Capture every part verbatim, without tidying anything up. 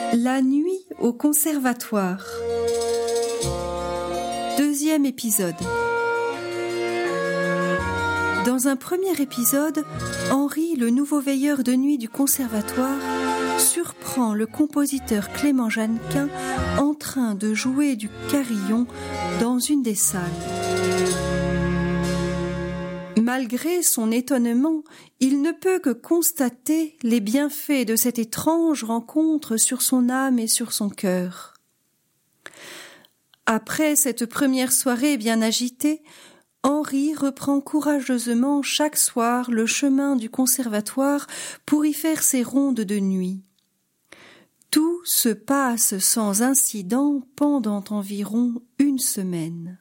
La nuit au conservatoire. Deuxième épisode. Dans un premier épisode, Henri, le nouveau veilleur de nuit du conservatoire, surprend le compositeur Clément Jeannequin en train de jouer du carillon dans une des salles. Malgré son étonnement, il ne peut que constater les bienfaits de cette étrange rencontre sur son âme et sur son cœur. Après cette première soirée bien agitée, Henri reprend courageusement chaque soir le chemin du conservatoire pour y faire ses rondes de nuit. Tout se passe sans incident pendant environ une semaine.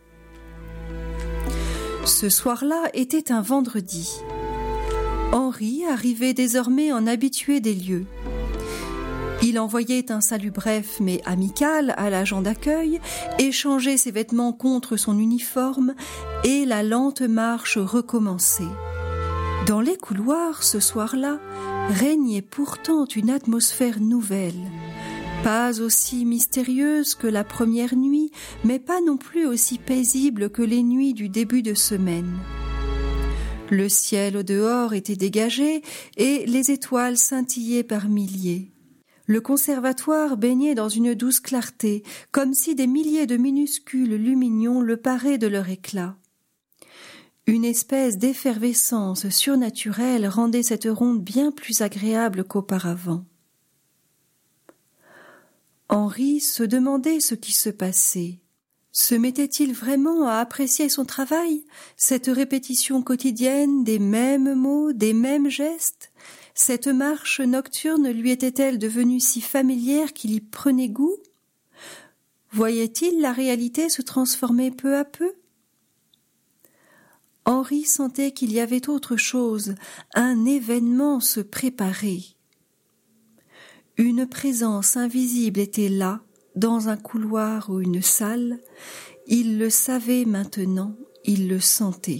Ce soir-là était un vendredi. Henri arrivait désormais en habitué des lieux. Il envoyait un salut bref mais amical à l'agent d'accueil, échangeait ses vêtements contre son uniforme et la lente marche recommençait. Dans les couloirs, ce soir-là, régnait pourtant une atmosphère nouvelle. Pas aussi mystérieuse que la première nuit, mais pas non plus aussi paisible que les nuits du début de semaine. Le ciel au dehors était dégagé et les étoiles scintillaient par milliers. Le conservatoire baignait dans une douce clarté, comme si des milliers de minuscules lumignons le paraient de leur éclat. Une espèce d'effervescence surnaturelle rendait cette ronde bien plus agréable qu'auparavant. Henri se demandait ce qui se passait. Se mettait-il vraiment à apprécier son travail, cette répétition quotidienne des mêmes mots, des mêmes gestes? Cette marche nocturne lui était-elle devenue si familière qu'il y prenait goût? Voyait-il la réalité se transformer peu à peu? Henri sentait qu'il y avait autre chose, un événement se préparait. Une présence invisible était là, dans un couloir ou une salle. Il le savait maintenant, il le sentait.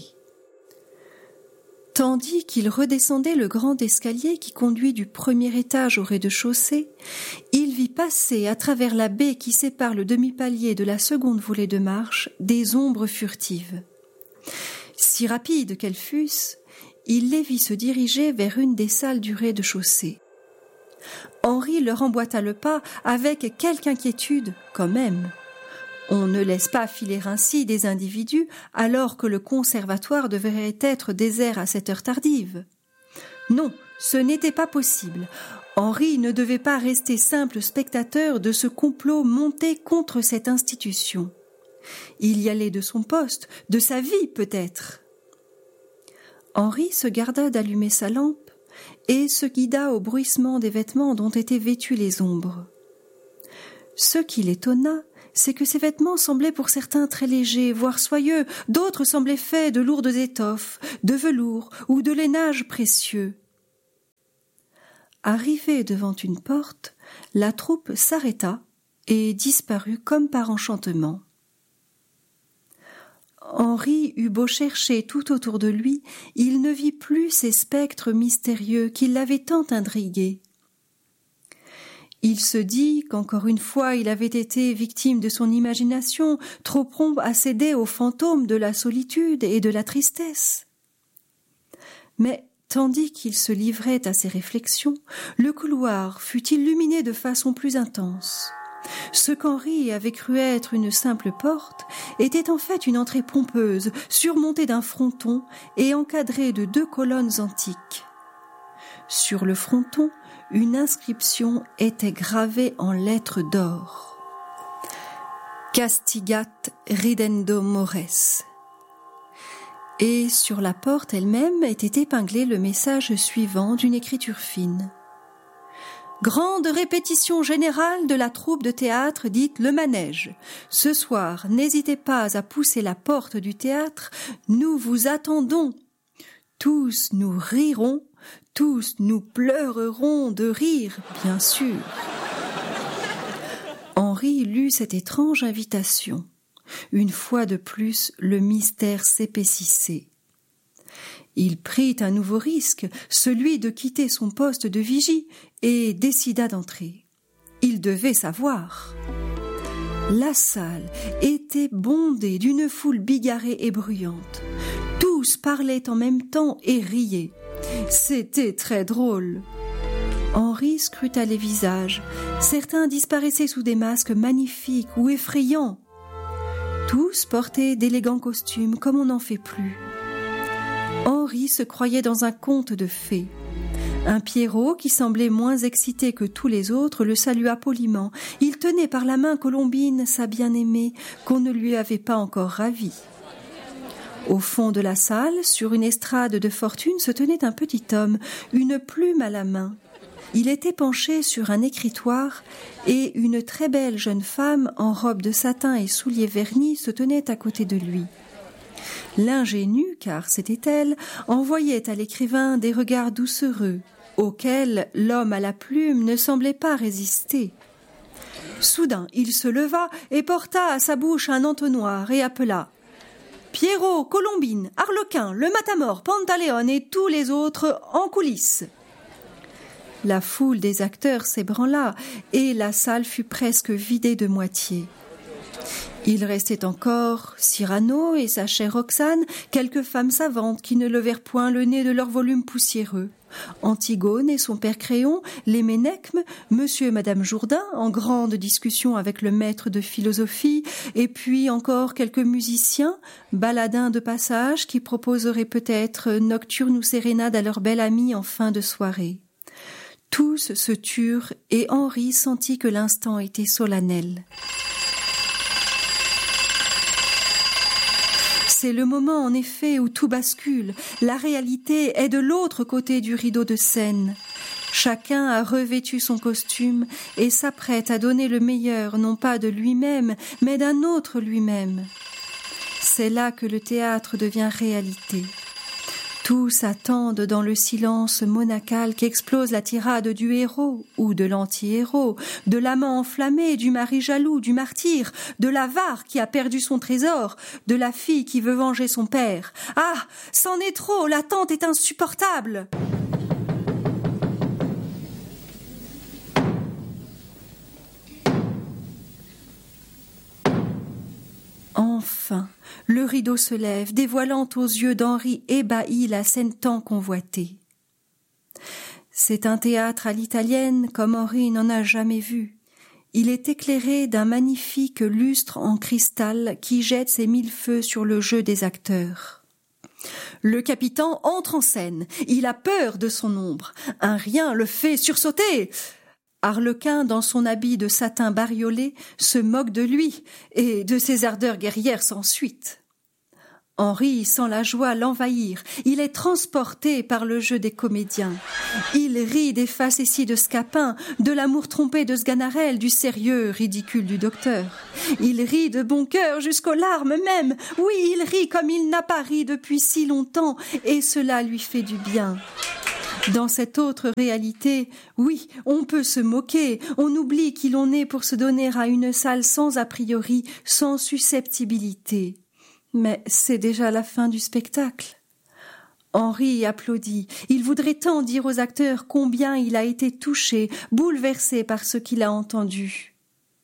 Tandis qu'il redescendait le grand escalier qui conduit du premier étage au rez-de-chaussée, il vit passer à travers la baie qui sépare le demi-palier de la seconde volée de marche des ombres furtives. Si rapides qu'elles fussent, il les vit se diriger vers une des salles du rez-de-chaussée. Henri leur emboîta le pas avec quelque inquiétude quand même. On ne laisse pas filer ainsi des individus alors que le conservatoire devrait être désert à cette heure tardive. Non, ce n'était pas possible. Henri ne devait pas rester simple spectateur de ce complot monté contre cette institution. Il y allait de son poste, de sa vie peut-être. Henri se garda d'allumer sa lampe et se guida au bruissement des vêtements dont étaient vêtues les ombres. Ce qui l'étonna, c'est que ces vêtements semblaient pour certains très légers, voire soyeux, d'autres semblaient faits de lourdes étoffes, de velours ou de lainage précieux. Arrivé devant une porte, la troupe s'arrêta et disparut comme par enchantement. Henri eut beau chercher tout autour de lui, il ne vit plus ces spectres mystérieux qui l'avaient tant intrigué. Il se dit qu'encore une fois il avait été victime de son imagination, trop prompt à céder aux fantômes de la solitude et de la tristesse. Mais tandis qu'il se livrait à ses réflexions, le couloir fut illuminé de façon plus intense. Ce qu'Henri avait cru être une simple porte était en fait une entrée pompeuse, surmontée d'un fronton et encadrée de deux colonnes antiques. Sur le fronton, une inscription était gravée en lettres d'or. Castigat ridendo mores. Et sur la porte elle-même était épinglé le message suivant d'une écriture fine. Grande répétition générale de la troupe de théâtre dite Le Manège. Ce soir, n'hésitez pas à pousser la porte du théâtre, nous vous attendons. Tous nous rirons, tous nous pleurerons de rire, bien sûr. Henri lut cette étrange invitation. Une fois de plus, le mystère s'épaississait. Il prit un nouveau risque, celui de quitter son poste de vigie, et décida d'entrer. devait savoir. La salle était bondée d'une foule bigarrée et bruyante. Tous parlaient en même temps et riaient. C'était très drôle. Henri scruta les visages. Certains disparaissaient sous des masques magnifiques ou effrayants. Tous portaient d'élégants costumes comme on n'en fait plus. Henri se croyait dans un conte de fées. Un Pierrot, qui semblait moins excité que tous les autres, le salua poliment. Il tenait par la main Colombine, sa bien-aimée, qu'on ne lui avait pas encore ravie. Au fond de la salle, sur une estrade de fortune, se tenait un petit homme, une plume à la main. Il était penché sur un écritoire et une très belle jeune femme, en robe de satin et souliers vernis, se tenait à côté de lui. L'ingénue, car c'était elle, envoyait à l'écrivain des regards doucereux, auxquels l'homme à la plume ne semblait pas résister. Soudain, il se leva et porta à sa bouche un entonnoir et appela « Pierrot, Colombine, Arlequin, le Matamor, Pantaleone et tous les autres en coulisses !» La foule des acteurs s'ébranla et la salle fut presque vidée de moitié. Il restait encore Cyrano et sa chère Roxane, quelques femmes savantes qui ne levèrent point le nez de leur volume poussiéreux. Antigone et son père Créon, les Ménechmes, monsieur et madame Jourdain, en grande discussion avec le maître de philosophie, et puis encore quelques musiciens, baladins de passage, qui proposeraient peut-être nocturne ou sérénade à leur belle amie en fin de soirée. Tous se turent et Henri sentit que l'instant était solennel. C'est le moment, en effet, où tout bascule. La réalité est de l'autre côté du rideau de scène. Chacun a revêtu son costume et s'apprête à donner le meilleur, non pas de lui-même, mais d'un autre lui-même. C'est là que le théâtre devient réalité. Tous attendent dans le silence monacal qu'explose la tirade du héros ou de l'anti-héros, de l'amant enflammé, du mari jaloux, du martyr, de l'avare qui a perdu son trésor, de la fille qui veut venger son père. Ah, c'en est trop, l'attente est insupportable. Enfin, le rideau se lève, dévoilant aux yeux d'Henri ébahi la scène tant convoitée. C'est un théâtre à l'italienne comme Henri n'en a jamais vu. Il est éclairé d'un magnifique lustre en cristal qui jette ses mille feux sur le jeu des acteurs. Le capitaine entre en scène. Il a peur de son ombre. Un rien le fait sursauter. Arlequin, dans son habit de satin bariolé, se moque de lui et de ses ardeurs guerrières sans suite. Henri sent la joie l'envahir. Il est transporté par le jeu des comédiens. Il rit des facéties de Scapin, de l'amour trompé de Sganarelle, du sérieux ridicule du docteur. Il rit de bon cœur jusqu'aux larmes même. Oui, il rit comme il n'a pas ri depuis si longtemps, et cela lui fait du bien. Dans cette autre réalité, oui, on peut se moquer, on oublie qui l'on est pour se donner à une salle sans a priori, sans susceptibilité. Mais c'est déjà la fin du spectacle. Henri applaudit. Il voudrait tant dire aux acteurs combien il a été touché, bouleversé par ce qu'il a entendu.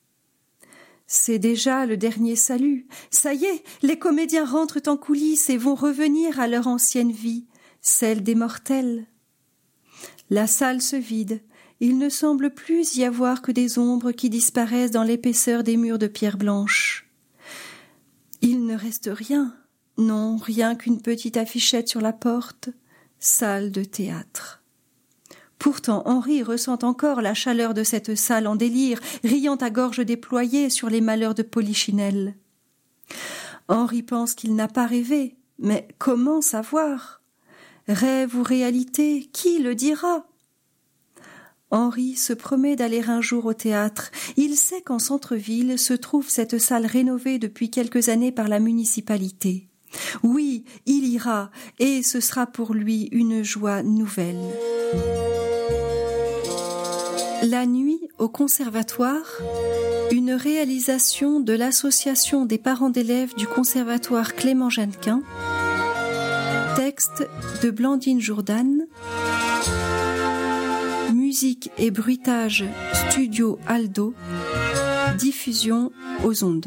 C'est déjà le dernier salut. Ça y est, les comédiens rentrent en coulisses et vont revenir à leur ancienne vie, celle des mortels. La salle se vide. Il ne semble plus y avoir que des ombres qui disparaissent dans l'épaisseur des murs de pierre blanche. Il ne reste rien, non, rien qu'une petite affichette sur la porte, salle de théâtre. Pourtant, Henri ressent encore la chaleur de cette salle en délire, riant à gorge déployée sur les malheurs de Polichinelle. Henri pense qu'il n'a pas rêvé, mais comment savoir ? Rêve ou réalité, qui le dira ? Henri se promet d'aller un jour au théâtre. Il sait qu'en centre-ville se trouve cette salle rénovée depuis quelques années par la municipalité. Oui, il ira, et ce sera pour lui une joie nouvelle. La nuit au conservatoire, une réalisation de l'association des parents d'élèves du conservatoire Clément-Jeannequin. Texte de Blandine Jourdan. Musique et bruitage Studio Aldo. Diffusion aux ondes.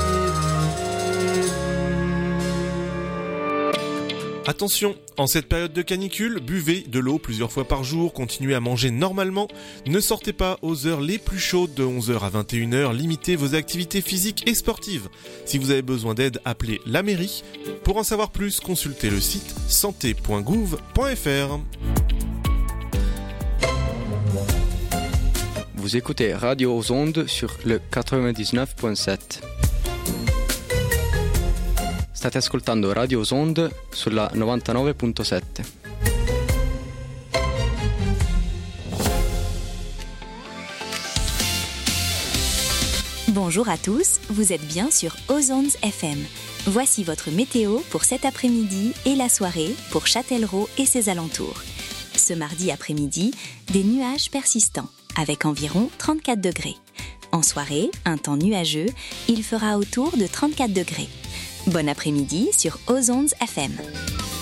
Attention, en cette période de canicule, buvez de l'eau plusieurs fois par jour, continuez à manger normalement, ne sortez pas aux heures les plus chaudes de onze heures à vingt et une heures, limitez vos activités physiques et sportives. Si vous avez besoin d'aide, appelez la mairie. Pour en savoir plus, consultez le site santé point gouv point f r. Vous écoutez Radio aux ondes sur le quatre-vingt-dix-neuf virgole sept. State ascoltando Radio aux ondes sulla novantanove virgole sette. Bonjour à tous, vous êtes bien sur Ozons F M. Voici votre météo pour cet après-midi et la soirée pour Châtellerault et ses alentours. Ce mardi après-midi, des nuages persistants, avec environ trente-quatre degrés. En soirée, un temps nuageux, il fera autour de trente-quatre degrés. Bon après-midi sur Ozons F M.